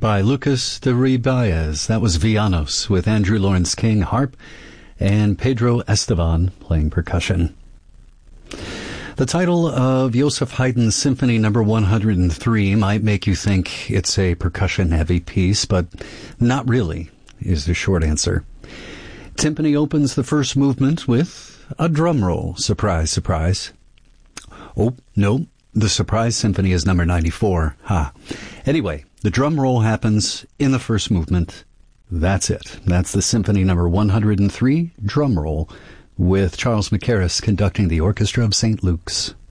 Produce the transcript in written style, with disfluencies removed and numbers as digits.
by Lucas de Ribaez. That was Villanos with Andrew Lawrence King, harp, and Pedro Estevan playing percussion. The title of Joseph Haydn's Symphony No. 103 might make you think it's a percussion-heavy piece, but not really, is the short answer. Timpani opens the first movement with a drum roll. Surprise, surprise. Oh, no, the surprise symphony is number 94. Anyway, the drum roll happens in the first movement. That's it. That's the Symphony No. 103, drum roll, with Charles Mackerras conducting the Orchestra of St. Luke's.